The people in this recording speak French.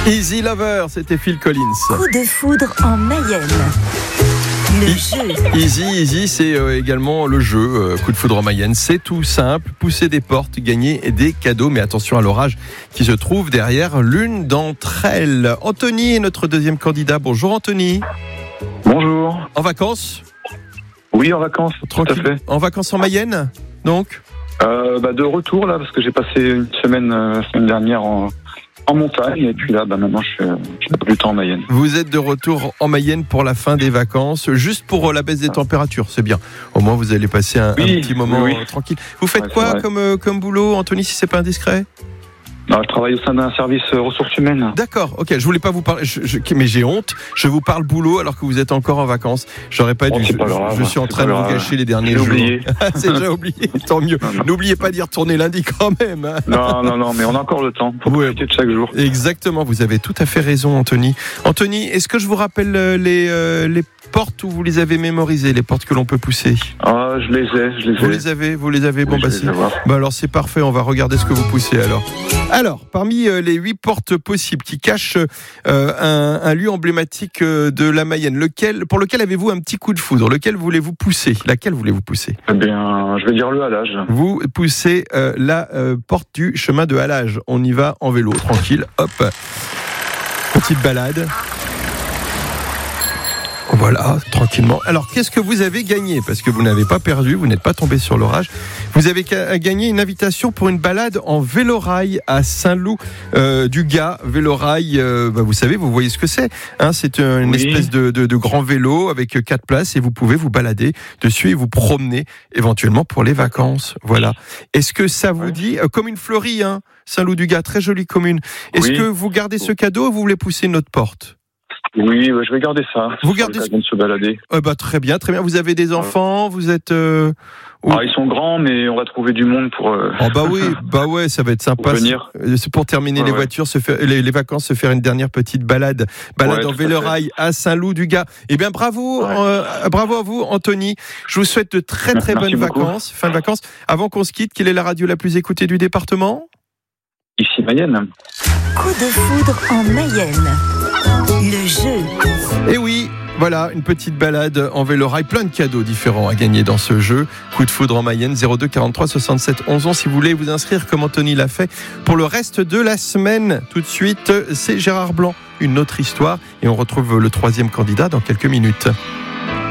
Easy Lover, c'était Phil Collins. Coup de foudre en Mayenne. Le jeu. Easy, c'est également le jeu Coup de foudre en Mayenne. C'est tout simple, pousser des portes, gagner des cadeaux. Mais attention à l'orage qui se trouve derrière l'une d'entre elles. Anthony est notre deuxième candidat. Bonjour Anthony. Bonjour. En vacances ? Oui, en vacances, Tranquille. tout à fait. En vacances en Mayenne, donc ? De retour là, parce que j'ai passé une semaine la semaine dernière en montagne, et puis là, maintenant je suis plus temps en Mayenne. Vous êtes de retour en Mayenne pour la fin des vacances, juste pour la baisse des températures, c'est bien. Au moins vous allez passer un petit moment tranquille. Vous faites quoi comme boulot, Anthony, si c'est pas indiscret ? Non, je travaille au sein d'un service ressources humaines. D'accord, ok, je voulais pas vous parler, mais j'ai honte, je vous parle boulot alors que vous êtes encore en vacances. J'aurais pas dû, je suis en train de vous gâcher les derniers jours. C'est déjà oublié, tant mieux. Non. N'oubliez pas d'y retourner lundi quand même. Hein. Non, mais on a encore le temps, faut profiter de chaque jour. Exactement, vous avez tout à fait raison Anthony. Anthony, est-ce que je vous rappelle les portes où vous les avez mémorisées, les portes que l'on peut pousser ? Ah, je les ai. Vous les avez, bon bah alors c'est parfait, on va regarder ce que vous poussez alors. Alors, parmi les 8 portes possibles qui cachent un lieu emblématique de la Mayenne, pour lequel avez-vous un petit coup de foudre ? Lequel voulez-vous pousser ? Laquelle voulez-vous pousser ? Eh bien, je vais dire le halage. Vous poussez la porte du chemin de halage. On y va en vélo, tranquille, hop. Petite balade. Voilà, tranquillement. Alors, qu'est-ce que vous avez gagné ? Parce que vous n'avez pas perdu, vous n'êtes pas tombé sur l'orage. Vous avez gagné une invitation pour une balade en vélorail à Saint-Loup du Gard. Vélorail, vous savez, vous voyez ce que c'est. Hein, c'est une espèce de grand vélo avec 4 places et vous pouvez vous balader dessus et vous promener éventuellement pour les vacances. Voilà. Est-ce que ça vous dit, commune fleurie, hein, Saint-Loup du Gard, très jolie commune. Est-ce que vous gardez ce cadeau ou vous voulez pousser une autre porte ? Oui, je vais garder ça. Vous gardez de se balader. Très bien. Vous avez des enfants, vous êtes. Ils sont grands, mais on va trouver du monde pour. Ça va être sympa. C'est pour terminer les voitures, les vacances, se faire une dernière petite balade en vélorail à Saint-Loup du Gard. Eh bien, bravo à vous, Anthony. Je vous souhaite de très très bonnes vacances, fin de vacances. Avant qu'on se quitte, quelle est la radio la plus écoutée du département ? Ici Mayenne. Coup de foudre en Mayenne. Le jeu. Et oui, voilà, une petite balade en vélorail, plein de cadeaux différents à gagner dans ce jeu. Coup de foudre en Mayenne, 02 43 67 11 11 si vous voulez vous inscrire comme Anthony l'a fait pour le reste de la semaine. Tout de suite, c'est Gérard Blanc, une autre histoire, et on retrouve le 3e candidat dans quelques minutes.